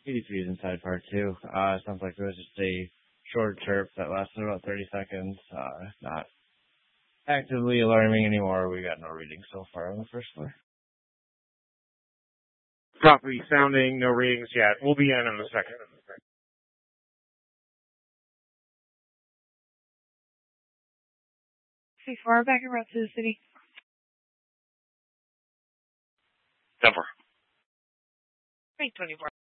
83 is inside part two. Sounds like it was just a short chirp that lasted about 30 seconds. Not actively alarming anymore. We got no readings so far on the first floor. Copy. Sounding. No readings yet. We'll be in a second. C4, back en route to the city. Denver. 824.